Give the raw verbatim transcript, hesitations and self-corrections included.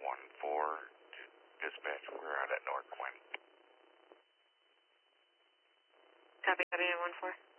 one four, dispatch, we're out at North Quinn. Copy, copy, one four.